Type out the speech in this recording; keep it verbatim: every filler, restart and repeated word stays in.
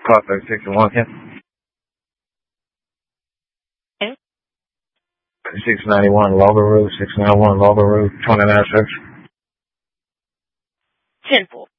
Call thirty-six and one, yeah. Okay. six ninety-one Logger Road, six ninety-one Logger Road, twenty-nine six. Simple.